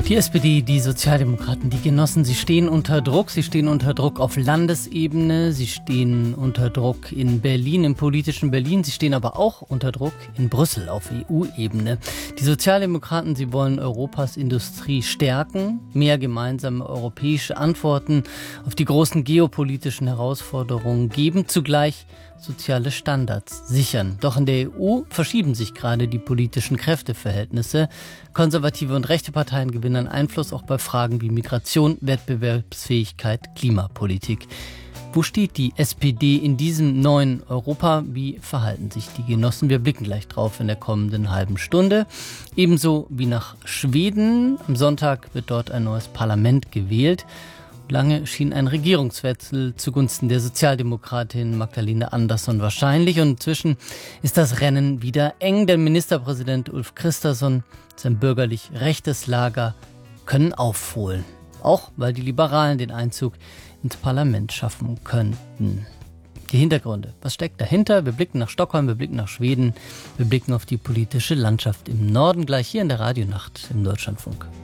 Die SPD, die Sozialdemokraten, die Genossen, sie stehen unter Druck. Sie stehen unter Druck auf Landesebene, sie stehen unter Druck in Berlin, im politischen Berlin. Sie stehen aber auch unter Druck in Brüssel auf EU-Ebene. Die Sozialdemokraten, sie wollen Europas Industrie stärken, mehr gemeinsame europäische Antworten auf die großen geopolitischen Herausforderungen geben, zugleich soziale Standards sichern. Doch in der EU verschieben sich gerade die politischen Kräfteverhältnisse. Konservative und rechte Parteien gewinnen Einfluss auch bei Fragen wie Migration, Wettbewerbsfähigkeit, Klimapolitik. Wo steht die SPD in diesem neuen Europa? Wie verhalten sich die Genossen? Wir blicken gleich drauf in der kommenden halben Stunde. Ebenso wie nach Schweden. Am Sonntag wird dort ein neues Parlament gewählt. Lange schien ein Regierungswechsel zugunsten der Sozialdemokratin Magdalena Andersson wahrscheinlich. Und inzwischen ist das Rennen wieder eng, denn Ministerpräsident Ulf Kristersson, sein bürgerlich rechtes Lager, können aufholen. Auch weil die Liberalen den Einzug ins Parlament schaffen könnten. Die Hintergründe, was steckt dahinter? Wir blicken nach Stockholm, wir blicken nach Schweden, wir blicken auf die politische Landschaft im Norden, gleich hier in der Radionacht im Deutschlandfunk.